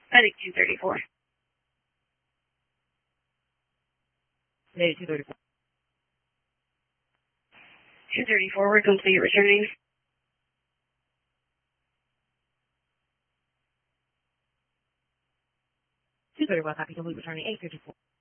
I think 234. Maybe 234. 234, we're complete returning. 231, copy, complete returning 854.